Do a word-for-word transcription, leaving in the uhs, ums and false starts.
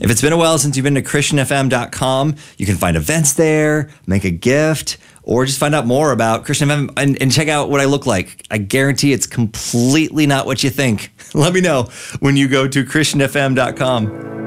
If it's been a while since you've been to Christian F M dot com, you can find events there, make a gift, or just find out more about Christian F M and, and check out what I look like. I guarantee it's completely not what you think. Let me know when you go to Christian F M dot com.